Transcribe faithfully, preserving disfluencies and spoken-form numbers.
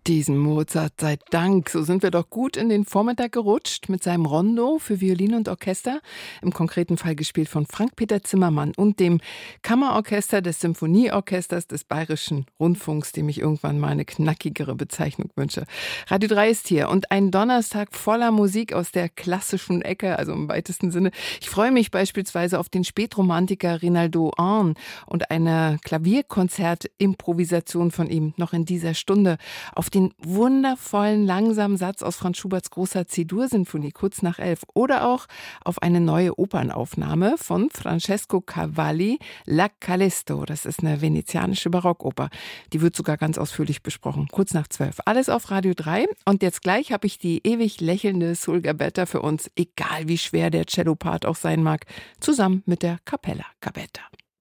Diesen Mozart sei Dank, so sind wir doch gut in den Vormittag gerutscht mit seinem Rondo für Violine und Orchester, im konkreten Fall gespielt von Frank-Peter Zimmermann und dem Kammerorchester des Symphonieorchesters des Bayerischen Rundfunks, dem ich irgendwann mal eine knackigere Bezeichnung wünsche. Radio drei ist hier und ein Donnerstag voller Musik aus der klassischen Ecke, also im weitesten Sinne. Ich freue mich beispielsweise auf den Spätromantiker Rinaldo Arn und eine Klavierkonzert-Improvisation von ihm noch in dieser Stunde, auf den wundervollen langsamen Satz aus Franz Schuberts großer C-Dur-Sinfonie kurz nach elf oder auch auf eine neue Opernaufnahme von Francesco Cavalli, La Callisto. Das ist eine venezianische Barockoper. Die wird sogar ganz ausführlich besprochen, kurz nach zwölf. Alles auf Radio drei und jetzt gleich habe ich die ewig lächelnde Sul Gabetta für uns, egal wie schwer der Cellopart auch sein mag, zusammen mit der Capella Gabetta.